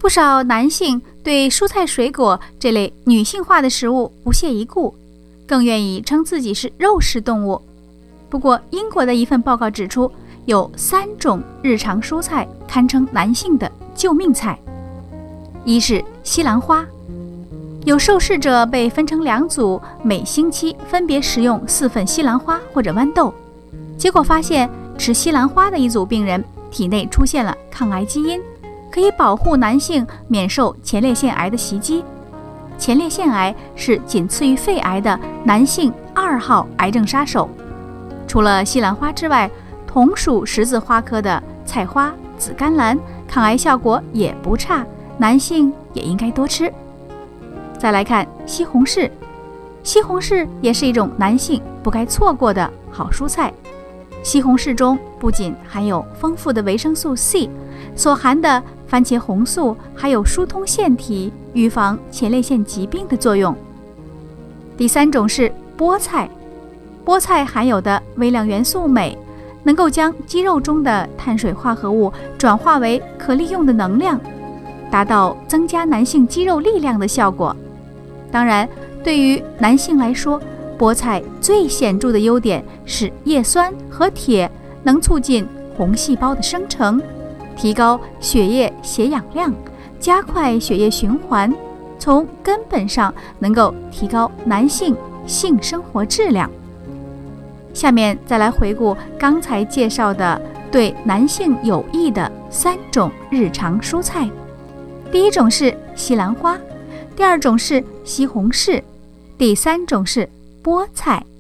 不少男性对蔬菜水果这类女性化的食物不屑一顾，更愿意称自己是肉食动物。不过，英国的一份报告指出，有3种日常蔬菜堪称男性的救命菜。一是西兰花，有受试者被分成2组，每星期分别食用4份西兰花或者豌豆，结果发现吃西兰花的一组病人体内出现了抗癌基因，可以保护男性免受前列腺癌的袭击。前列腺癌是仅次于肺癌的男性2号癌症杀手。除了西兰花之外，同属十字花科的菜花、紫甘蓝抗癌效果也不差，男性也应该多吃。再来看西红柿，西红柿也是一种男性不该错过的好蔬菜。西红柿中不仅含有丰富的维生素 C， 所含的番茄红素还有疏通腺体、预防前列腺疾病的作用。第3种是菠菜，菠菜含有的微量元素镁能够将肌肉中的碳水化合物转化为可利用的能量，达到增加男性肌肉力量的效果。当然，对于男性来说，菠菜最显著的优点是叶酸和铁能促进红细胞的生成，提高血液血氧量，加快血液循环，从根本上能够提高男性性生活质量。下面再来回顾刚才介绍的对男性有益的3种日常蔬菜。第1种是西兰花，第2种是西红柿，第3种是菠菜。